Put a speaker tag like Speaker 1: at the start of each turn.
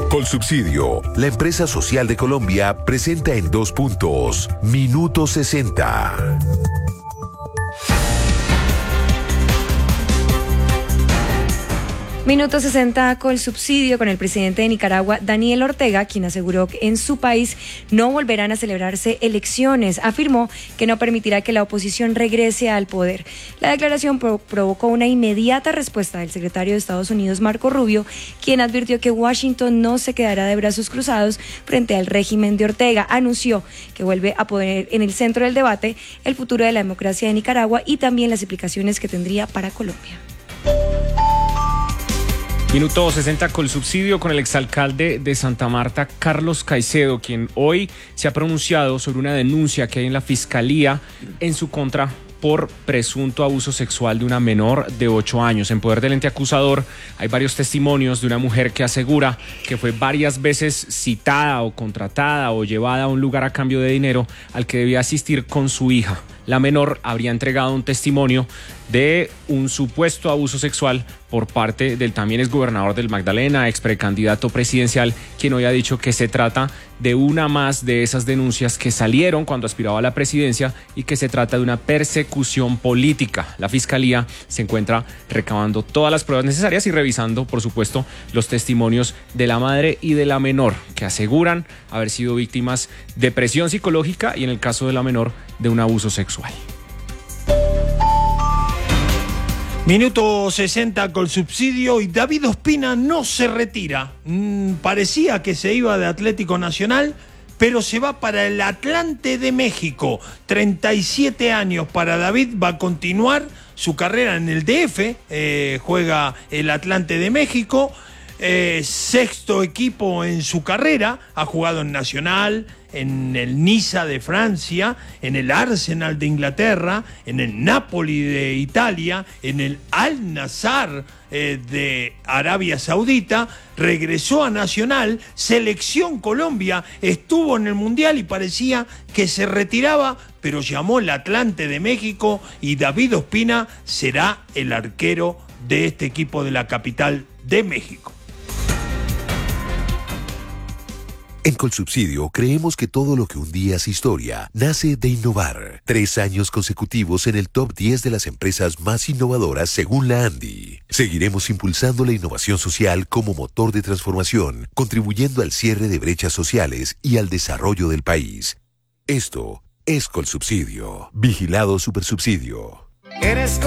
Speaker 1: Colsubsidio, la empresa social de Colombia, presenta en 2 puntos, Minuto 60.
Speaker 2: Minuto 60 Colsubsidio con el presidente de Nicaragua, Daniel Ortega, quien aseguró que en su país no volverán a celebrarse elecciones. Afirmó que no permitirá que la oposición regrese al poder. La declaración provocó una inmediata respuesta del secretario de Estados Unidos, Marco Rubio, quien advirtió que Washington no se quedará de brazos cruzados frente al régimen de Ortega. Anunció que vuelve a poner en el centro del debate el futuro de la democracia de Nicaragua y también las implicaciones que tendría para Colombia.
Speaker 3: Minuto 60 Colsubsidio con el exalcalde de Santa Marta, Carlos Caicedo, quien hoy se ha pronunciado sobre una denuncia que hay en la Fiscalía en su contra por presunto abuso sexual de una menor de 8 años. En poder del ente acusador hay varios testimonios de una mujer que asegura que fue varias veces citada o contratada o llevada a un lugar a cambio de dinero al que debía asistir con su hija. La menor habría entregado un testimonio de un supuesto abuso sexual por parte del también exgobernador del Magdalena, ex precandidato presidencial, quien hoy ha dicho que se trata de una más de esas denuncias que salieron cuando aspiraba a la presidencia y que se trata de una persecución política. La Fiscalía se encuentra recabando todas las pruebas necesarias y revisando, por supuesto, los testimonios de la madre y de la menor, que aseguran haber sido víctimas de presión psicológica y, en el caso de la menor, de un abuso sexual.
Speaker 4: Minuto 60 Colsubsidio y David Ospina no se retira. Parecía que se iba de Atlético Nacional, pero se va para el Atlante de México. 37 años para David, va a continuar su carrera en el DF, juega el Atlante de México, sexto equipo en su carrera, ha jugado en Nacional, en el Niza de Francia, en el Arsenal de Inglaterra, en el Napoli de Italia, en el Al-Nassr de Arabia Saudita, regresó a Nacional, Selección Colombia, estuvo en el Mundial y parecía que se retiraba, pero llamó el Atlante de México y David Ospina será el arquero de este equipo de la capital de México.
Speaker 1: En Colsubsidio creemos que todo lo que un día es historia nace de innovar. 3 años consecutivos en el top 10 de las empresas más innovadoras según la ANDI. Seguiremos impulsando la innovación social como motor de transformación, contribuyendo al cierre de brechas sociales y al desarrollo del país. Esto es Colsubsidio. Vigilado Supersubsidio.
Speaker 5: Eres